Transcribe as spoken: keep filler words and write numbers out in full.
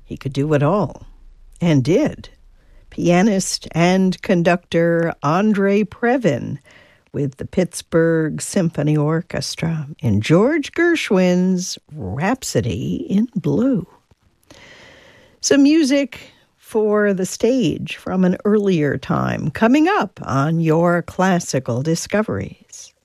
he could do it all, and did. Pianist and conductor Andre Previn with the Pittsburgh Symphony Orchestra in George Gershwin's Rhapsody in Blue. Some music for the stage from an earlier time coming up on your classical discoveries.